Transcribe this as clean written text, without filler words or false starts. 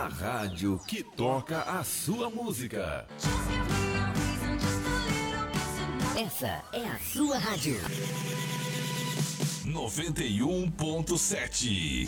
rádio que toca a sua música. Essa é a sua rádio. 91.7.